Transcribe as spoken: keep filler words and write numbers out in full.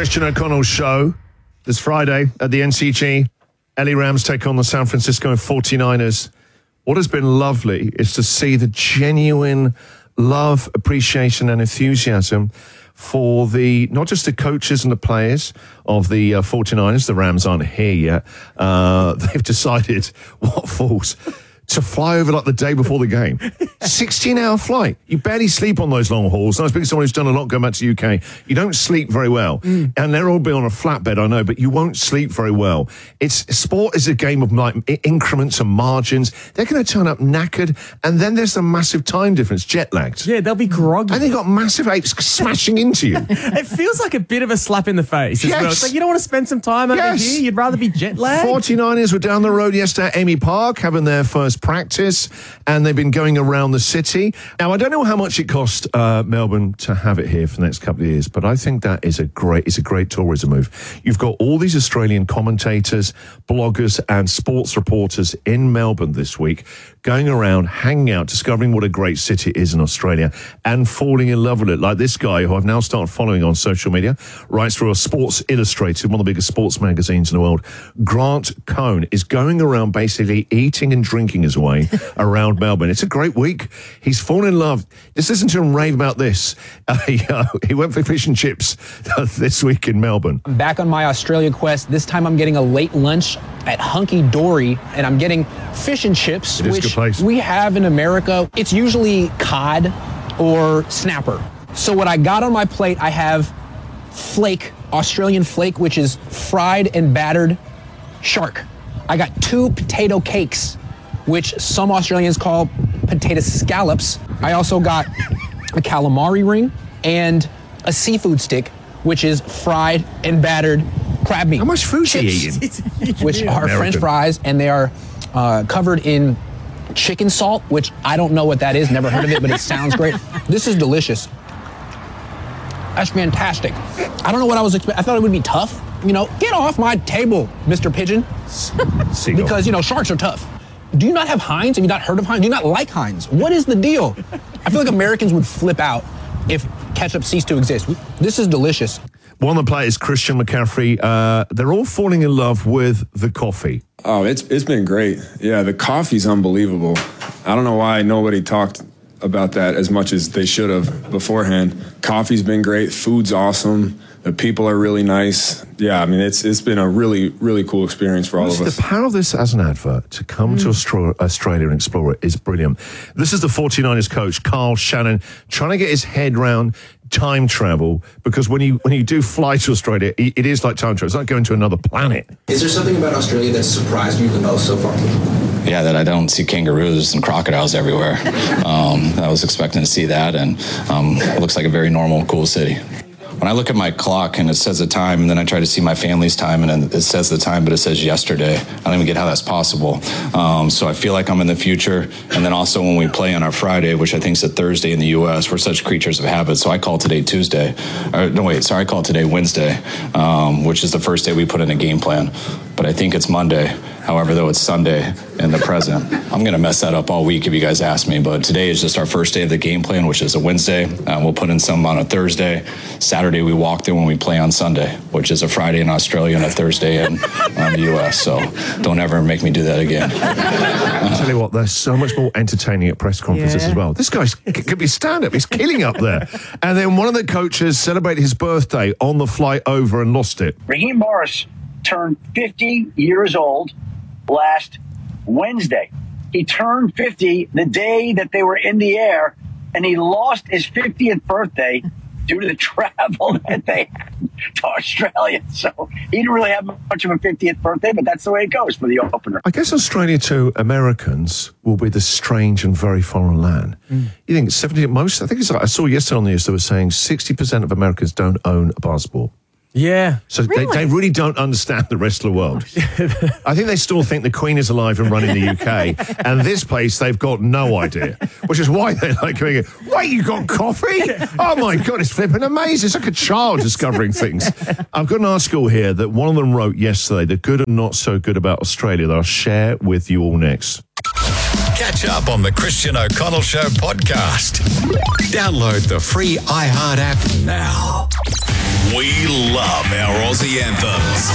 Christian O'Connell Show this Friday at the N C G. L A Rams take on the San Francisco forty-niners. What has been lovely is to see the genuine love, appreciation and enthusiasm for the, not just the coaches and the players of the uh, forty-niners. The Rams aren't here yet. Uh, they've decided what fools to fly over like the day before the game. sixteen-hour flight. You barely sleep on those long hauls. And I speak to someone who's done a lot going back to the U K. You don't sleep very well. Mm. And they're all be on a flatbed, I know, but you won't sleep very well. It's sport is a game of like increments and margins. They're going to turn up knackered, and then there's the massive time difference, jet lagged. Yeah, they'll be groggy. And they got massive apes smashing into you. It feels like a bit of a slap in the face as yes. well. It's like, you don't want to spend some time over yes. here. You'd rather be jet lagged. forty-niners were down the road yesterday at Amy Park having their first practice, and they've been going around the city. Now, I don't know how much it cost uh, Melbourne to have it here for the next couple of years, but I think that is a great, it's a great tourism move. You've got all these Australian commentators, bloggers, and sports reporters in Melbourne this week, going around, hanging out, discovering what a great city it is in Australia, and falling in love with it. Like this guy, who I've now started following on social media, writes for a Sports Illustrated, one of the biggest sports magazines in the world. Grant Cohn is going around basically eating and drinking his way around Melbourne. It's a great week. He's fallen in love. Just listen to him rave about this. Uh, he, uh, he went for fish and chips uh, this week in Melbourne. I'm back on my Australia quest. This time I'm getting a late lunch at Hunky Dory, and I'm getting fish and chips, which we have in America. It's usually cod or snapper. So what I got on my plate, I have flake, Australian flake, which is fried and battered shark. I got two potato cakes, which some Australians call potato scallops. I also got a calamari ring and a seafood stick, which is fried and battered crab meat. How much food are you eating? Which are American French fries, and they are uh, covered in chicken salt, which I don't know what that is. Never heard of it, but it sounds great. This is delicious. That's fantastic. I don't know what I was expecting. I thought it would be tough. You know, get off my table, Mister Pigeon. Because, you know, sharks are tough. Do you not have Heinz? Have you not heard of Heinz? Do you not like Heinz? What is the deal? I feel like Americans would flip out if ketchup ceased to exist. This is delicious. One of the players, Christian McCaffrey, uh, they're all falling in love with the coffee. Oh, it's it's been great. Yeah, the coffee's unbelievable. I don't know why nobody talked about that as much as they should have beforehand. Coffee's been great. Food's awesome. The people are really nice. Yeah, I mean, it's it's been a really, really cool experience for all of us. The power of this as an advert to come mm. to Austra- Australia and explore it is brilliant. This is the forty-niners coach, Carl Shannon, trying to get his head around time travel, because when you when you do fly to Australia, it, it is like time travel. It's like going to another planet. Is there something about Australia that surprised you the most so far? Yeah, that I don't see kangaroos and crocodiles everywhere. um, I was expecting to see that, and um, it looks like a very normal, cool city. When I look at my clock and it says the time, and then I try to see my family's time, and then it says the time, but it says yesterday. I don't even get how that's possible. Um, so I feel like I'm in the future. And then also when we play on our Friday, which I think is a Thursday in the U S, we're such creatures of habit. So I call today Tuesday. Or, no, wait, sorry, I call today Wednesday, um, which is the first day we put in a game plan. But I think it's Monday. However, though, it's Sunday in the present. I'm going to mess that up all week if you guys ask me. But today is just our first day of the game plan, which is a Wednesday. Uh, we'll put in some on a Thursday. Saturday, we walked in when we play on Sunday, which is a Friday in Australia and a Thursday in um, the U S. So don't ever make me do that again. I'll tell you what, they're so much more entertaining at press conferences yeah. as well. This guy could be stand-up. He's killing up there. And then one of the coaches celebrated his birthday on the flight over and lost it. Raheem Morris turned fifty years old last Wednesday. He turned fifty the day that they were in the air, and he lost his fiftieth birthday due to the travel that they had to Australia. So he didn't really have much of a fiftieth birthday, but that's the way it goes for the opener. I guess Australia to Americans will be the strange and very foreign land. Mm. You think seventy most, I think it's like, I saw yesterday on the news they were saying sixty percent of Americans don't own a passport. Yeah. So really? They, they really don't understand the rest of the world. I think they still think the Queen is alive and running the U K. And this place, they've got no idea. Which is why they're like going, wait, you got coffee? Oh my God, it's flipping amazing. It's like a child discovering things. I've got an article here that one of them wrote yesterday, the good and not so good about Australia, that I'll share with you all next. Catch up on the Christian O'Connell Show podcast. Download the free iHeart app now. We We love our Aussie anthems.